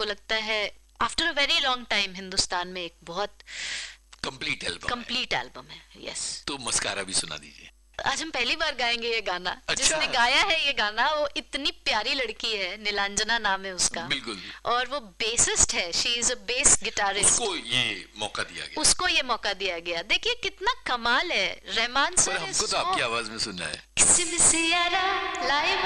लगता है after a very long time Hindustan में एक बहुत कंप्लीट एल्बम है। यस। तो मस्कारा भी सुना दीजिए। आज हम पहली बार गाएंगे ये गाना। अच्छा। जिसने गाया है ये गाना वो इतनी प्यारी लड़की है, नीलांजना नाम है उसका। बिल्कुल। और वो बेसिस्ट है, she is a bass guitarist. उसको ये मौका दिया गया। उसको ये मौका दिया गया। देखिए कितना कमाल है। रहमान सर हमको तो आपकी आवाज में सुनना है। लाइव